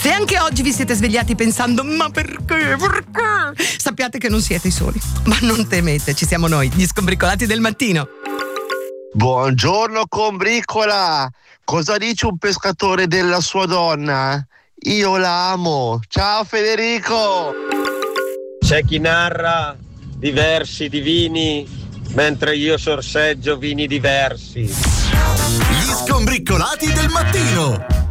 Se anche oggi vi siete svegliati pensando ma perché? Sappiate che non siete i soli. Ma non temete, ci siamo noi, gli scombricolati del mattino. Buongiorno combricola, cosa dice un pescatore della sua donna? Io la amo. Ciao Federico. C'è chi narra diversi divini, mentre io sorseggio vini diversi. Gli scombricolati del mattino.